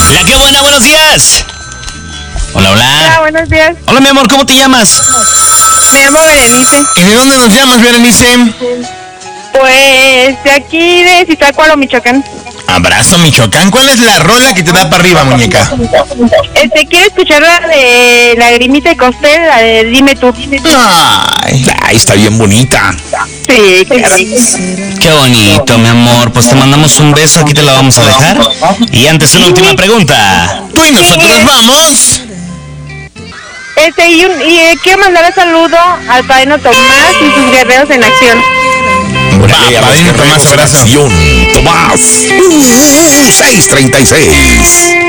La qué buena, buenos días. Hola, Hola, hola. buenos días. Hola, mi amor, ¿cómo te llamas? Me llamo Berenice. ¿Y de dónde nos llamas, Berenice? Pues de aquí de Zitácuaro, Michoacán. Abrazo, Michoacán. ¿Cuál es la rola que te da para arriba, muñeca? Quiero escuchar la de Lagrimita y Costel, la de Dime tú. Ay, está bien bonita. Sí, claro. Qué bonito, mi amor. Pues te mandamos un beso, aquí te la vamos a dejar. Y antes, una última pregunta. Tú y nosotros vamos. Quiero mandar un saludo al padrino Tomás y sus guerreros en acción. Va, padrino Tomás, abrazo. Tomás. 636.